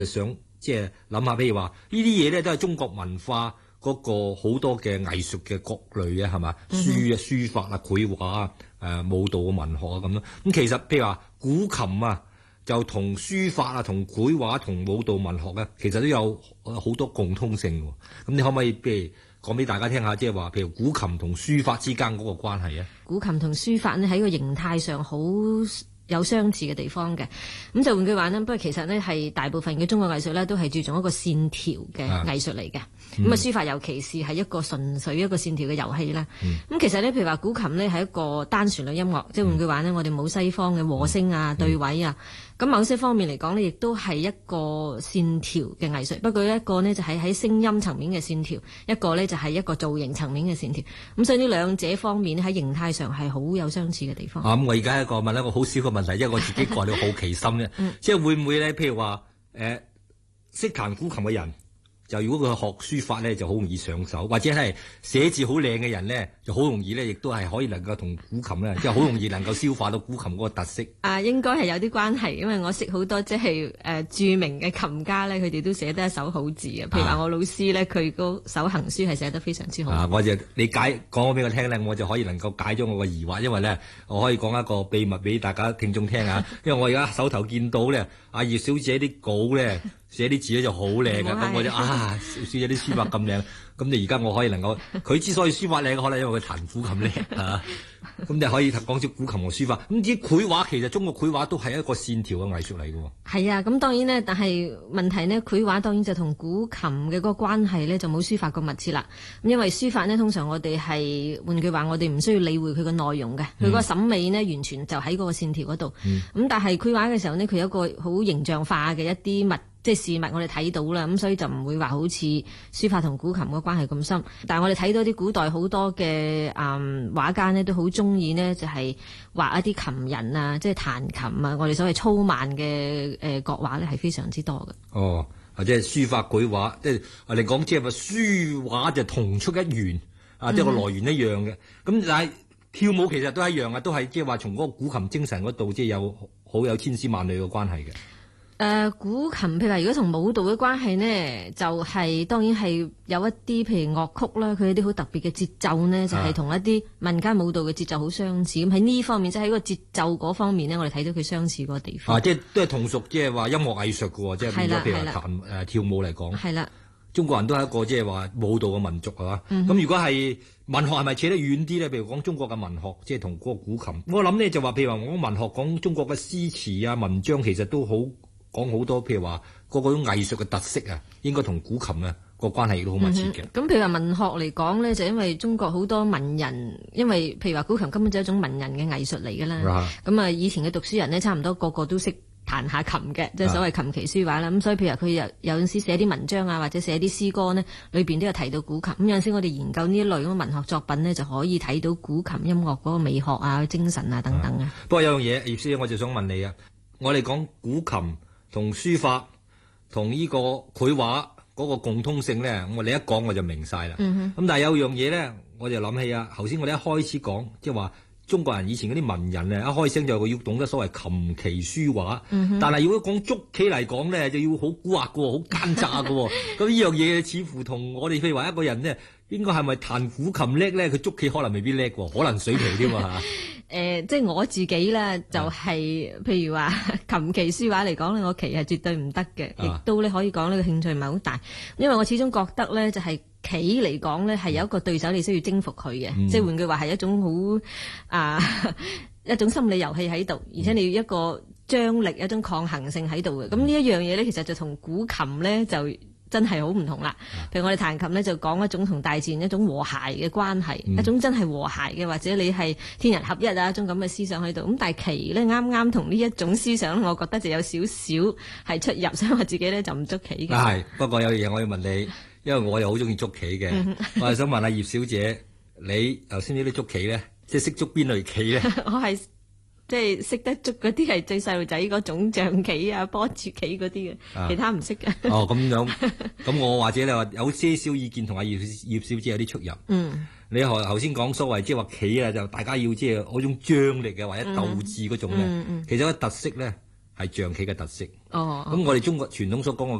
想即係諗下，譬如話呢啲嘢咧都係中國文化嗰個好多嘅藝術嘅各類啊，係嘛？書法啊、繪畫啊、舞蹈嘅文學啊咁咯。咁其實譬如話古琴啊，就同書法啊、同繪畫、同舞蹈文學咧，其實都有好多共通性喎。咁你可唔可以譬如講俾大家聽下，即係話譬如古琴同書法之間嗰個關係啊？ 古琴同書法呢喺個形態上好有相似嘅地方嘅，咁就換句話呢，不過其實呢係大部分嘅中國藝術呢都係注重一個線條嘅藝術嚟嘅。咁書法尤其是係一個純粹一個線條嘅遊戲啦。咁其實呢，譬如話古琴呢係一個單旋律音樂，即係換句話呢，我哋冇西方嘅和聲啊、對位啊。咁某些方面嚟講呢，亦都係一個線條嘅藝術。不過一個呢就係喺聲音層面嘅線條，一個呢就係一個造型層面嘅線條。咁所以呢兩者方面喺形態上係好有相似嘅地方。 咁我而家問一個好少嘅問題，因為我自己個人好奇心啫。即係會唔會咧？譬如話識彈古琴嘅人，就如果佢學書法咧，就好容易上手；或者係寫字好靚嘅人咧，就好容易咧，亦都係可以能夠同古琴咧，即係好容易能夠消化到古琴嗰個特色。 應該係有啲關係，因為我識好多即係著名嘅琴家咧，佢哋都寫得一手好字啊。譬如話我老師咧，佢個手行書係寫得非常之好。 我就你講咗俾我聽咧，我就可以能夠解咗我個疑惑，因為咧我可以講一個秘密俾大家聽眾聽啊。因為我而家手頭見到咧，阿葉小姐啲稿咧。寫啲字咧就好靚嘅，咁我就小姐啲書法咁靚，咁你而家我可以能夠，佢之所以書法靚，可能因為佢彈古琴叻啊，咁你可以講出古琴和書法。咁啲繪畫其實中國繪畫都係一個線條嘅藝術嚟嘅喎。 係啊，咁當然呢，但係問題呢，繪畫當然就同古琴嘅嗰個關係呢，就冇書法咁密切啦。因為書法呢，通常我哋係換句話，我哋唔需要理會佢嘅內容嘅，佢個審美呢，完全就喺嗰個線條嗰度。咁但係繪畫嘅時候呢，佢有一個好形象化嘅一啲即係事物我哋睇到啦，咁所以就唔會話好似書法同古琴嘅關係咁深。但係我哋睇到啲古代好多嘅畫家呢，都好中意呢，就係畫一啲琴人啊，即係彈琴啊，我哋所謂粗慢嘅國畫呢，係非常之多嘅。 或者係書法繪畫，即係我哋講即係話書畫就同出一源啊，即係個來源一樣嘅。咁但係跳舞其實都一樣啊，都係即係話從嗰個古琴精神嗰度，即係有好有千絲萬縷嘅關係嘅。 古琴譬如話，如果同舞蹈嘅關係呢，就係當然係有一啲譬如樂曲啦，佢有啲好特別嘅節奏呢，就係同一啲民間舞蹈嘅節奏好相似。咁喺呢方面，即係喺個節奏嗰方面呢，我哋睇到佢相似嗰個地方。 即係都係同屬即係話音樂藝術嘅喎，即係變咗譬如話跳舞嚟講。 係啦， 中國人都係一個即係話舞蹈嘅民族係嘛？咁如果係文學係咪扯得遠啲咧？譬如講中國嘅文學，即係同嗰個古琴。我諗呢就話譬如話我文學講中國嘅詩詞啊文章，其實都好。講好多，譬如話嗰種藝術嘅特色啊，應該同古琴啊個關係亦都好密切嘅。 咁譬如話文學嚟講咧，就因為中國好多文人，因為譬如話古琴根本就係一種文人嘅藝術嚟㗎啦。咁以前嘅讀書人呢，差唔多個個都識彈下琴嘅，即係所謂琴棋書畫啦。咁所以譬如話佢有陣時寫啲文章啊，或者寫啲詩歌呢，裏邊都有提到古琴。咁有陣時我哋研究呢一類嘅文學作品呢，就可以睇到古琴音樂嗰個美學啊、精神啊等等啊。 不過有樣嘢，葉師我就想問你啊，我哋講古琴同書法同呢個繪畫嗰個共通性咧，我哋一講我就明晒啦。咁但係有樣嘢咧，我就諗起啊，頭先我哋一開始講，即係話中國人以前嗰啲文人啊，一開聲就要懂得所謂琴棋書畫。但係如果講捉棋嚟講咧，就要好蠱惑嘅，好奸詐嘅。咁呢樣嘢似乎同我哋譬如話一個人咧，應該係咪彈古琴叻咧？佢捉棋可能未必叻喎，可能水皮添嘛。 即係我自己咧，就係譬如話琴棋書畫嚟講咧，我棋係絕對唔得嘅，亦都咧可以講呢個興趣唔係好大，因為我始終覺得咧就係棋嚟講咧係有一個對手你需要征服佢嘅，即係換句話係一種好一種心理遊戲喺度，而且你要一個張力、一種抗衡性喺度嘅。咁呢一樣嘢咧，其實就同古琴咧就真係好唔同啦。譬如我哋彈琴咧，就講一種同大自然一種和諧嘅關係，一種真係和諧嘅，或者你係天人合一啊，一種咁嘅思想喺度。咁但係棋咧，啱啱同呢一種思想，我覺得就有少少係出入，所以我自己咧就唔捉棋嘅。 係，不過有樣嘢我要問你，因為我又好中意捉棋嘅，我係想問下葉小姐，你頭先呢啲捉棋咧，即係識捉邊類棋咧？ 我係即係識得捉嗰啲係最細路仔嗰種象棋啊、波子棋嗰啲嘅，其他唔識嘅。 咁樣，咁我或者你話有些少意見同阿葉小姐有啲出入。你頭先講所謂即係話棋啊，就大家要即係嗰種張力嘅或者鬥志嗰種咧，其實個特色咧係象棋嘅特色。 哦， 咁我哋中國傳統所講嘅